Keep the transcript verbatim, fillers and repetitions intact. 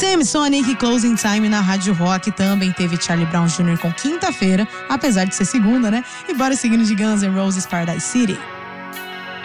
Samsonic, Closing Time na Rádio Rock. Também teve Charlie Brown Júnior com Quinta-feira, apesar de ser segunda, né? E bora seguindo de Guns N' Roses, Paradise City.